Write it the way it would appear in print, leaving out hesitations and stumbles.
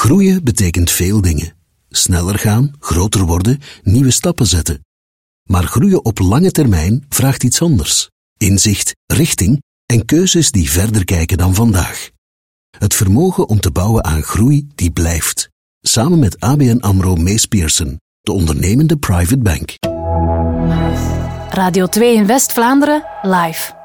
Groeien betekent veel dingen. Sneller gaan, groter worden, nieuwe stappen zetten. Maar groeien op lange termijn vraagt iets anders. Inzicht, richting en keuzes die verder kijken dan vandaag. Het vermogen om te bouwen aan groei die blijft. Samen met ABN AMRO Mees Pierson, de ondernemende private bank. Radio 2 in West-Vlaanderen, live.